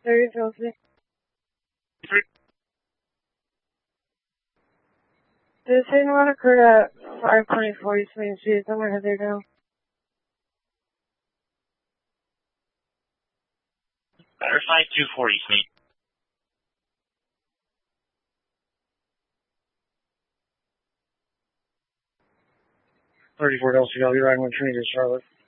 30 Chelsea. This incident occurred at 524 East Main Street. I'm gonna head there now. Better 524 East Main. 34 LCW, riding with Trinity to Charlotte.